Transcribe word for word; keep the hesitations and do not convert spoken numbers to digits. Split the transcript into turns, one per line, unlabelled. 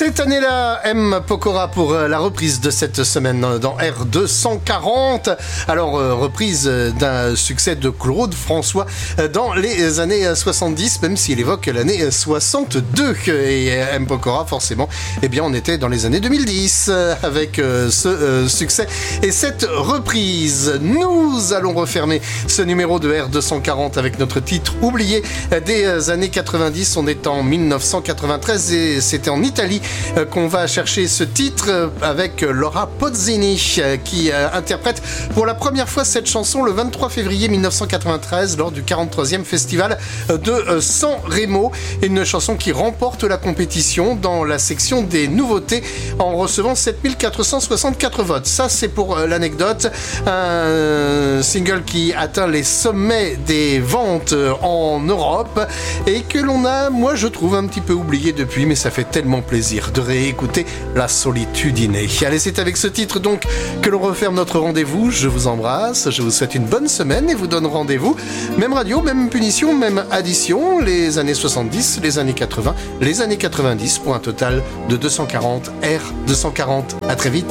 Cette année-là, M. Pokora pour la reprise de cette semaine dans R deux cent quarante. Alors, reprise d'un succès de Claude François dans les années soixante-dix, même s'il évoque l'année soixante-deux. Et M. Pokora, forcément, eh bien, on était dans les années deux mille dix avec ce succès et cette reprise. Nous allons refermer ce numéro de R deux cent quarante avec notre titre oublié des années quatre-vingt-dix. On est en mille neuf cent quatre-vingt-treize et c'était en Italie qu'on va chercher ce titre avec Laura Pausini qui interprète pour la première fois cette chanson le vingt-trois février mille neuf cent quatre-vingt-treize lors du quarante-troisième festival de San Remo. Une chanson qui remporte la compétition dans la section des nouveautés en recevant sept mille quatre cent soixante-quatre votes. Ça, c'est pour l'anecdote. Un single qui atteint les sommets des ventes en Europe et que l'on a, moi je trouve, un petit peu oublié depuis, mais ça fait tellement plaisir de réécouter La Solitudine. Allez, c'est avec ce titre donc que l'on referme notre rendez-vous. Je vous embrasse, je vous souhaite une bonne semaine et vous donne rendez-vous. Même radio, même punition, même addition, les années soixante-dix, les années quatre-vingts, les années quatre-vingt-dix pour un total de deux cent quarante R deux cent quarante. À très vite.